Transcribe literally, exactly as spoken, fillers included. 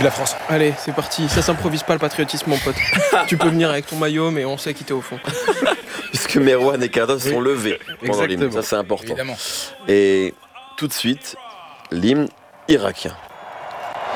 la France. Allez, c'est parti. Ça s'improvise pas le patriotisme, mon pote. Tu peux venir avec ton maillot, mais on sait qui t'es au fond. Puisque Merwan et Cardos sont Oui. levés pendant l'hymne. Exactement. Ça, c'est important. Évidemment. Et tout de suite, l'hymne irakien.